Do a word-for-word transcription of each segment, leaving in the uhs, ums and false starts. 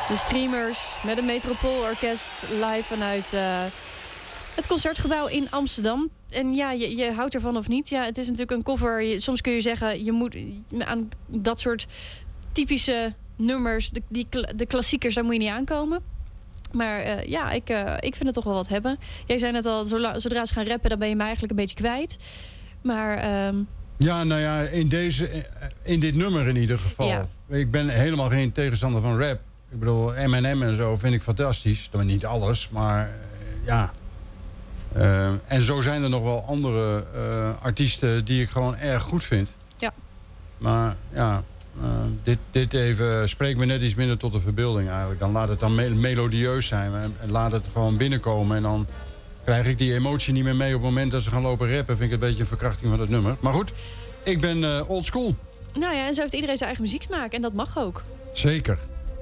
De Streamers met een Metropoolorkest live vanuit uh, het Concertgebouw in Amsterdam. En ja, je, je houdt ervan of niet. Ja, het is natuurlijk een cover. Je, soms kun je zeggen, je moet aan dat soort typische nummers, de, die, de klassiekers, daar moet je niet aankomen. Maar uh, ja, ik, uh, ik vind het toch wel wat hebben. Jij zei net al, zodra ze gaan rappen, dan ben je me eigenlijk een beetje kwijt. Maar... Um... Ja, nou ja, in, deze, in dit nummer in ieder geval. Ja. Ik ben helemaal geen tegenstander van rap. Ik bedoel, M en M en zo vind ik fantastisch. Dat is niet alles, maar uh, ja. Uh, en zo zijn er nog wel andere uh, artiesten die ik gewoon erg goed vind. Ja. Maar ja, uh, dit, dit even spreekt me net iets minder tot de verbeelding eigenlijk. Dan laat het dan me- melodieus zijn en, en laat het gewoon binnenkomen. En dan krijg ik die emotie niet meer mee op het moment dat ze gaan lopen rappen. Vind ik het een beetje een verkrachting van het nummer. Maar goed, ik ben uh, old school. Nou ja, en zo heeft iedereen zijn eigen muzieksmaak. En dat mag ook. Zeker.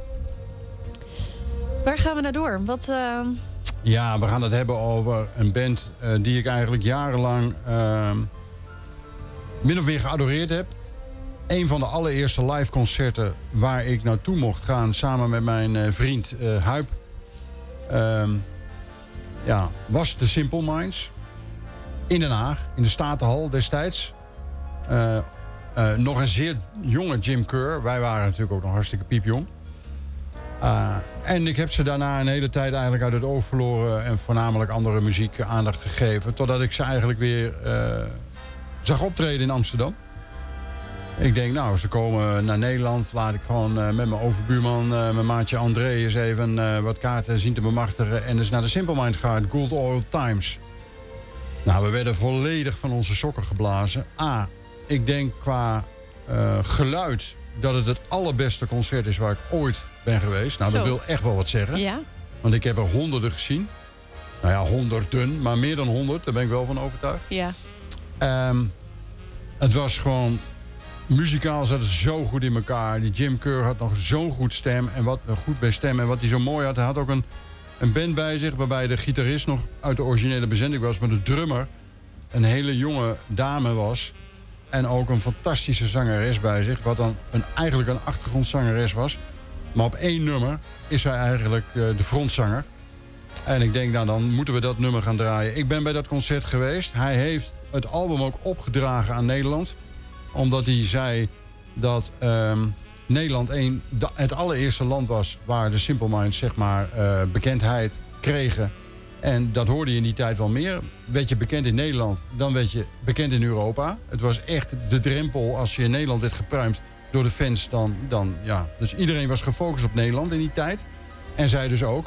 Waar gaan we naar door? Wat... Uh... Ja, we gaan het hebben over een band uh, die ik eigenlijk jarenlang uh, min of meer geadoreerd heb. Een van de allereerste live concerten waar ik naartoe mocht gaan samen met mijn uh, vriend uh, Huip. Uh, ja, was de Simple Minds. In Den Haag, in de Statenhal destijds. Uh, uh, nog een zeer jonge Jim Kerr. Wij waren natuurlijk ook nog hartstikke piepjong. Uh, en ik heb ze daarna een hele tijd eigenlijk uit het oog verloren en voornamelijk andere muziek aandacht gegeven. Totdat ik ze eigenlijk weer uh, zag optreden in Amsterdam. Ik denk, nou, ze komen naar Nederland. Laat ik gewoon uh, met mijn overbuurman, uh, mijn maatje André, eens even uh, wat kaarten zien te bemachtigen. En dus naar de Simple Minds gaan, Good Old Times. Nou, we werden volledig van onze sokken geblazen. A, ik denk qua uh, geluid dat het het allerbeste concert is waar ik ooit ben geweest. Nou, Zo. Dat wil echt wel wat zeggen. Ja. Want ik heb er honderden gezien. Nou ja, honderden, maar meer dan honderd. Daar ben ik wel van overtuigd. Ja. Um, het was gewoon... Muzikaal zat het zo goed in elkaar. Die Jim Kerr had nog zo'n goed stem. En wat goed bij stem. En wat hij zo mooi had. Hij had ook een, een band bij zich. Waarbij de gitarist nog uit de originele bezending was. Maar de drummer een hele jonge dame was. En ook een fantastische zangeres bij zich. Wat dan een, eigenlijk een achtergrondzangeres was. Maar op één nummer is hij eigenlijk uh, de frontzanger. En ik denk, nou, dan moeten we dat nummer gaan draaien. Ik ben bij dat concert geweest. Hij heeft het album ook opgedragen aan Nederland. Omdat hij zei dat um, Nederland een, da, het allereerste land was waar de Simple Minds, zeg maar, uh, bekendheid kregen. En dat hoorde je in die tijd wel meer. Werd je bekend in Nederland, dan werd je bekend in Europa. Het was echt de drempel als je in Nederland werd gepruimd door de fans. Dan, dan, ja. Dus iedereen was gefocust op Nederland in die tijd. En zij dus ook.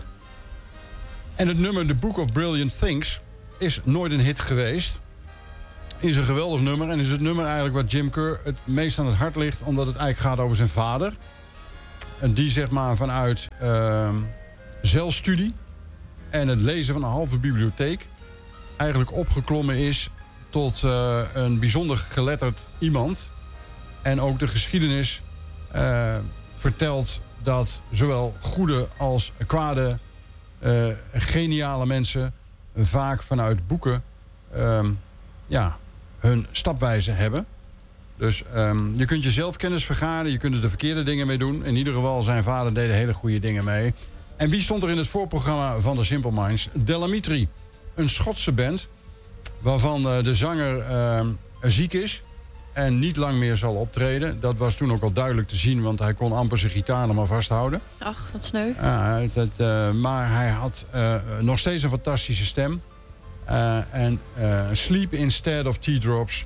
En het nummer The Book of Brilliant Things is nooit een hit geweest. Is een geweldig nummer. En is het nummer eigenlijk wat Jim Kerr het meest aan het hart ligt. Omdat het eigenlijk gaat over zijn vader. En die, zeg maar, vanuit uh, zelfstudie en het lezen van een halve bibliotheek eigenlijk opgeklommen is tot uh, een bijzonder geletterd iemand. En ook de geschiedenis uh, vertelt dat zowel goede als kwade uh, geniale mensen vaak vanuit boeken uh, ja, hun stapwijze hebben. Dus um, je kunt jezelf kennis vergaren, je kunt er de verkeerde dingen mee doen. In ieder geval, zijn vader deed hele goede dingen mee. En wie stond er in het voorprogramma van de Simple Minds? Del Amitri, een Schotse band waarvan uh, de zanger uh, ziek is en niet lang meer zal optreden. Dat was toen ook al duidelijk te zien, want hij kon amper zijn gitaar nog maar vasthouden. Ach, wat sneu. Uh, dat, uh, maar hij had uh, nog steeds een fantastische stem. Uh, en uh, Sleep Instead of Teardrops.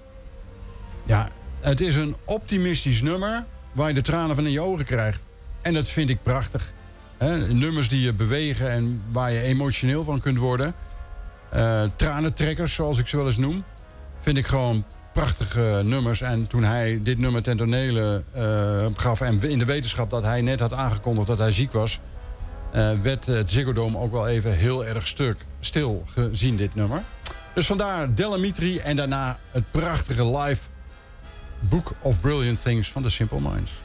Ja, het is een optimistisch nummer waar je de tranen van in je ogen krijgt. En dat vind ik prachtig. He, nummers die je bewegen en waar je emotioneel van kunt worden. Uh, tranentrekkers, zoals ik ze wel eens noem. Vind ik gewoon prachtige nummers. En toen hij dit nummer ten tonele uh, gaf en in de wetenschap dat hij net had aangekondigd dat hij ziek was, Uh, werd het Ziggo Dome ook wel even heel erg stuk stil gezien, dit nummer. Dus vandaar Del Amitri en daarna het prachtige live Book of Brilliant Things van The Simple Minds.